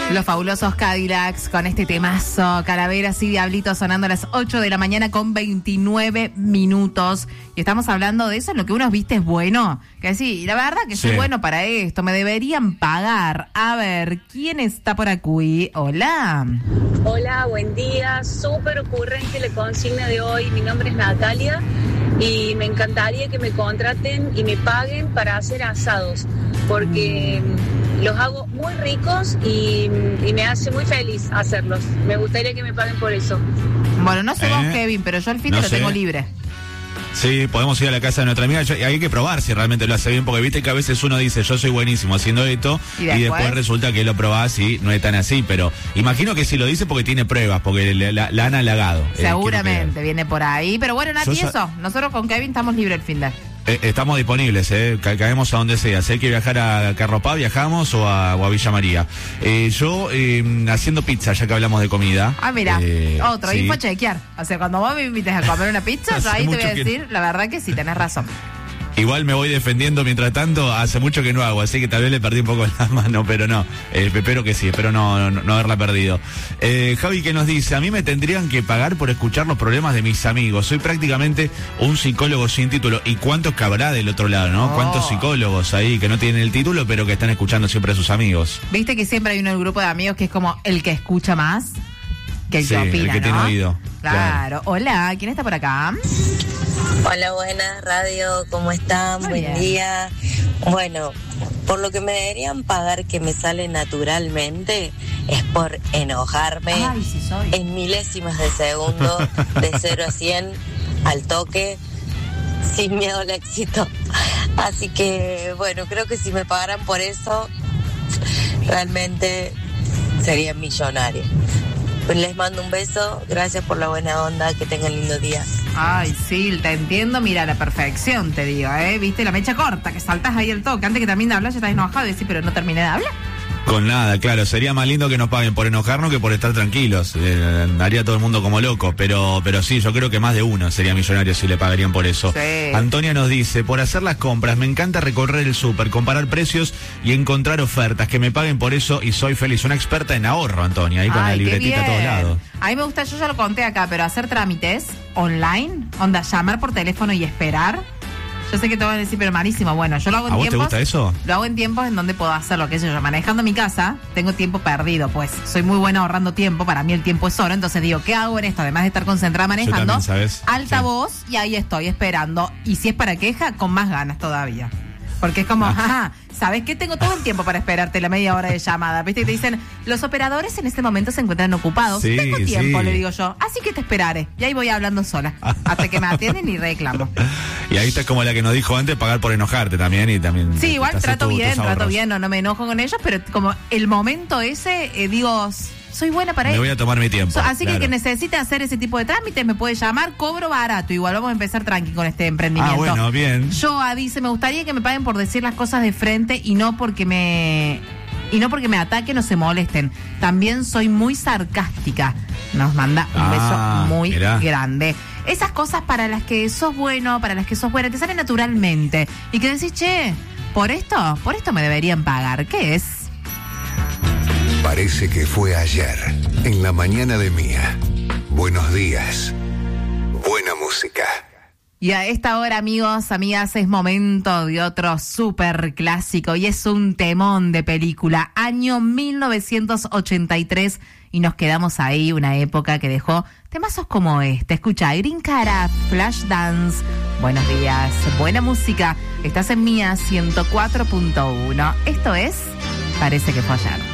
Los fabulosos Cadillacs con este temazo, Calaveras y Diablitos, sonando a las 8 de la mañana con 29 minutos. Y estamos hablando de eso, en lo que uno viste es bueno. Que sí, la verdad que soy bueno para esto, me deberían pagar. A ver, ¿quién está por aquí? Hola. Hola, buen día. Súper ocurrente la consigna de hoy. Mi nombre es Natalia y me encantaría que me contraten y me paguen para hacer asados, porque los hago muy ricos y me hace muy feliz hacerlos. Me gustaría que me paguen por eso. Bueno, no sé vos, Kevin, pero yo al fin lo tengo libre. Sí, podemos ir a la casa de nuestra amiga y hay que probar si realmente lo hace bien, porque viste que a veces uno dice, yo soy buenísimo haciendo esto, y después resulta que lo probás y no es tan así, pero imagino que sí lo dice porque tiene pruebas, porque la han halagado. Seguramente viene por ahí, pero bueno, Nati, nosotros con Kevin estamos libres el fin de... Estamos disponibles, caemos a donde sea. Si hay que viajar a Carropá, viajamos o a Villa María. Yo haciendo pizza, ya que hablamos de comida. Ah, mira, otro, info chequear. O sea, cuando vos me invites a comer una pizza, yo ahí te voy a decir, la verdad que sí, tenés razón. Igual me voy defendiendo, mientras tanto, hace mucho que no hago, así que tal vez le perdí un poco la mano, pero no, espero que sí, espero no haberla perdido. Javi, que nos dice, a mí me tendrían que pagar por escuchar los problemas de mis amigos, soy prácticamente un psicólogo sin título. ¿Y cuántos cabrá del otro lado, no? ¿Cuántos psicólogos ahí que no tienen el título, pero que están escuchando siempre a sus amigos? Viste que siempre hay uno en el grupo de amigos que es como el que escucha más que el que opina, el que tiene oído. Claro. Hola, ¿quién está por acá? Hola, buenas, radio, ¿cómo están? Buen día. Bueno, por lo que me deberían pagar, que me sale naturalmente, es por enojarme en milésimas de segundo, de 0 a 100, al toque, sin miedo al éxito. Así que, bueno, creo que si me pagaran por eso, realmente sería millonaria. Les mando un beso, gracias por la buena onda, que tengan lindo día. Ay, sí, te entiendo, mira, a la perfección, te digo, viste, la mecha corta, que saltas ahí el toque, antes que termine de hablar ya estás enojado y decís, pero no terminé de hablar. Con nada, claro, sería más lindo que nos paguen por enojarnos que por estar tranquilos, haría todo el mundo como loco, pero sí, yo creo que más de uno sería millonario si le pagarían por eso. Sí. Antonia nos dice, por hacer las compras, me encanta recorrer el súper, comparar precios y encontrar ofertas, que me paguen por eso y soy feliz. Una experta en ahorro, Antonia, ahí con la libretita a todos lados. A mí me gusta, yo ya lo conté acá, pero hacer trámites online, onda, llamar por teléfono y esperar. Yo sé que te van a decir, pero malísimo. Bueno, yo lo hago en tiempos. ¿A vos te gusta eso? Lo hago en tiempos en donde puedo hacerlo, que yo manejando mi casa, tengo tiempo perdido, pues soy muy buena ahorrando tiempo, para mí el tiempo es oro, entonces digo, ¿qué hago en esto? Además de estar concentrada manejando, también, ¿sabes? Alta voz, y ahí estoy esperando. Y si es para queja, con más ganas todavía. Porque es como, ¿sabes qué? Tengo todo el tiempo para esperarte la media hora de llamada. ¿Viste? Y te dicen, los operadores en este momento se encuentran ocupados. Sí, tengo tiempo, le digo yo. Así que te esperaré. Y ahí voy hablando sola. Hasta que me atienden y reclamo. Y ahí está como la que nos dijo antes, pagar por enojarte también. Y también sí, igual trato bien, no me enojo con ellos, pero como el momento ese, digo... Soy buena para eso. Me voy a tomar mi tiempo. Así que necesite hacer ese tipo de trámites, me puede llamar, cobro barato. Igual vamos a empezar tranqui con este emprendimiento. Bueno, bien. Yo, dice, me gustaría que me paguen por decir las cosas de frente y no porque me ataquen o se molesten. También soy muy sarcástica. Nos manda un beso muy grande. Esas cosas para las que sos bueno, para las que sos buena, te salen naturalmente. Y que decís, che, por esto me deberían pagar. ¿Qué es? Parece que fue ayer, en la mañana de Mía. Buenos días. Buena música. Y a esta hora, amigos, amigas, es momento de otro súper clásico. Y es un temón de película, año 1983. Y nos quedamos ahí, una época que dejó temazos como este. Escucha, Green Cara, Flashdance. Buenos días, buena música. Estás en Mía 104.1. Esto es Parece que fue ayer.